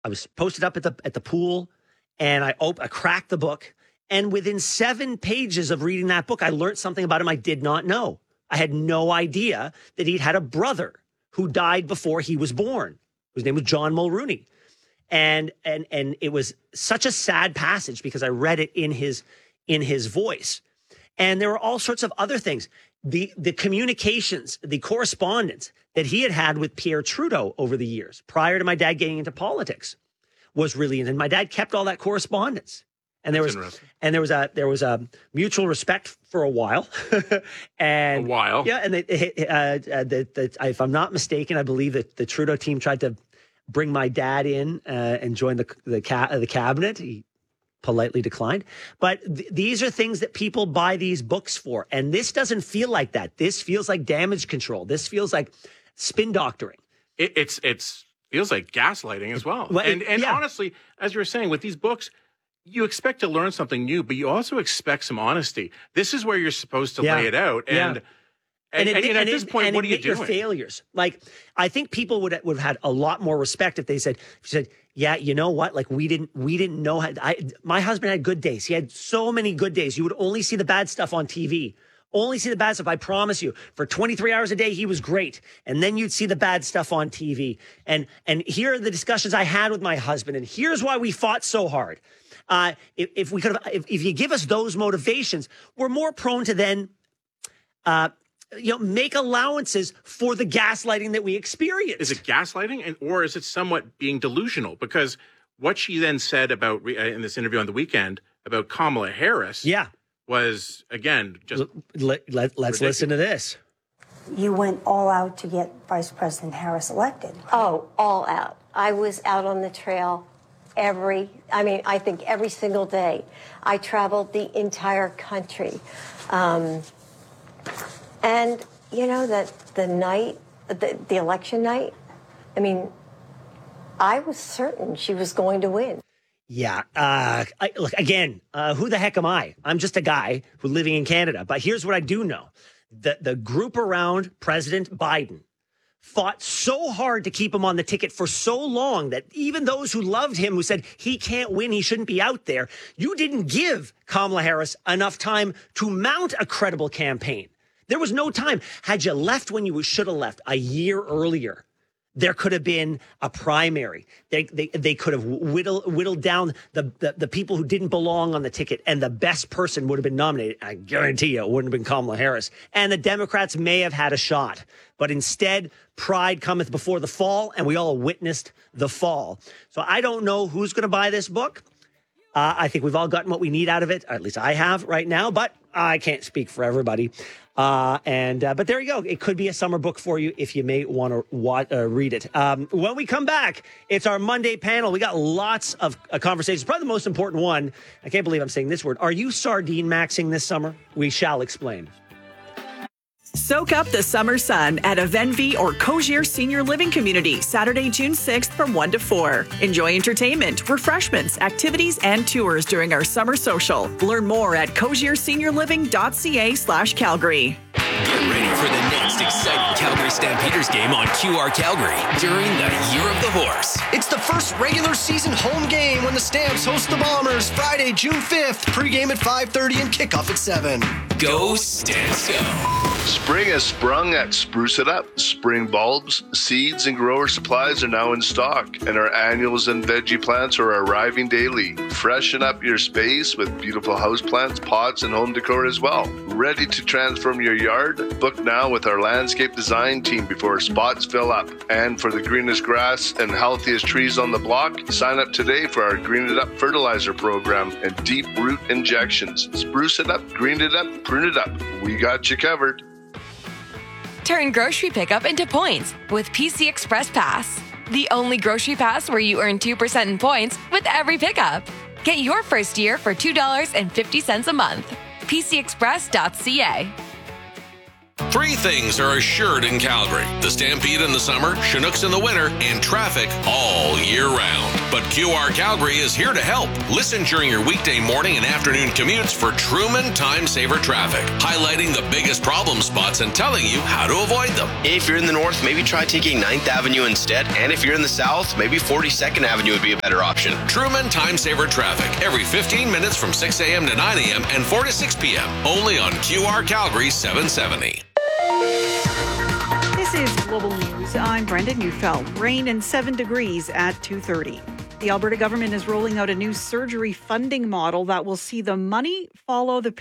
I was posted up at the pool, and I cracked the book. And within 7 pages of reading that book, I learned something about him I did not know. I had no idea that he'd had a brother who died before he was born, whose name was John Mulrooney. And it was such a sad passage because I read it in his voice. And there were all sorts of other things. The communications, the correspondence that he had with Pierre Trudeau over the years prior to my dad getting into politics was really, and my dad kept all that correspondence. And there was a mutual respect for a while. And yeah. And if I'm not mistaken, I believe that the Trudeau team tried to bring my dad in and join the cabinet. He politely declined. But these are things that people buy these books for. And this doesn't feel like that. This feels like damage control. This feels like spin doctoring. It feels like gaslighting as well. And honestly, as you were saying, with these books, you expect to learn something new, but you also expect some honesty. This is where you're supposed to lay it out. And at this point, what are you doing? Your failures. Like, I think people would have had a lot more respect if they said, yeah, you know what? Like, we didn't know how. My husband had good days. He had so many good days. You would only see the bad stuff on TV. Only see the bad stuff. I promise you, for 23 hours a day, he was great. And then you'd see the bad stuff on TV. And here are the discussions I had with my husband. And here's why we fought so hard. If you give us those motivations, we're more prone to then, make allowances for the gaslighting that we experience. Is it gaslighting, or is it somewhat being delusional? Because what she then said about in this interview on the weekend about Kamala Harris, was again just. Let's listen to this. You went all out to get Vice President Harris elected. Oh, all out. I was out on the trail I think every single day. I traveled the entire country. And, that the night, the election night, I was certain she was going to win. Yeah. Look, again, who the heck am I? I'm just a guy who's living in Canada. But here's what I do know. The group around President Biden fought so hard to keep him on the ticket for so long that even those who loved him, who said he can't win, he shouldn't be out there, you didn't give Kamala Harris enough time to mount a credible campaign. There was no time. Had you left when you should have left a year earlier, there could have been a primary. They could have whittled down the people who didn't belong on the ticket, and the best person would have been nominated. I guarantee you it wouldn't have been Kamala Harris. And the Democrats may have had a shot. But instead, pride cometh before the fall, and we all witnessed the fall. So I don't know who's going to buy this book. I think we've all gotten what we need out of it. At least I have right now, but I can't speak for everybody. But there you go. It could be a summer book for you if you may want to read it. When we come back, it's our Monday panel. We got lots of conversations. Probably the most important one. I can't believe I'm saying this word. Are you sardine maxing this summer? We shall explain. Soak up the summer sun at a Venvi or Cogier Senior Living Community, Saturday, June 6th from 1 to 4. Enjoy entertainment, refreshments, activities, and tours during our summer social. Learn more at cogierseniorliving.ca/Calgary. Get ready for the next exciting Calgary Stampeders game on QR Calgary during the Year of the Horse. It's the first regular season home game when the Stamps host the Bombers Friday, June 5th. Pregame at 5:30 and kickoff at 7. Go Stamps, go. Spring has sprung at Spruce It Up. Spring bulbs, seeds, and grower supplies are now in stock, and our annuals and veggie plants are arriving daily. Freshen up your space with beautiful houseplants, pots, and home decor as well. Ready to transform your yard? Book now with our landscape design team before spots fill up. And for the greenest grass and healthiest trees on the block, sign up today for our Green It Up fertilizer program and deep root injections. Spruce it up, green it up, prune it up. We got you covered. Turn grocery pickup into points with PC Express Pass. The only grocery pass where you earn 2% in points with every pickup. Get your first year for $2.50 a month. PCExpress.ca. 3 things are assured in Calgary: the Stampede in the summer, Chinooks in the winter, and traffic all year round. But QR Calgary is here to help. Listen during your weekday morning and afternoon commutes for Truman Time Saver Traffic, highlighting the biggest problem spots and telling you how to avoid them. If you're in the north, maybe try taking 9th Avenue instead. And if you're in the south, maybe 42nd Avenue would be a better option. Truman Time Saver Traffic, every 15 minutes from 6 a.m. to 9 a.m. and 4 to 6 p.m. Only on QR Calgary 770. This is Global News. I'm Brenda Neufeld. Rain and 7 degrees at 2:30. The Alberta government is rolling out a new surgery funding model that will see the money follow the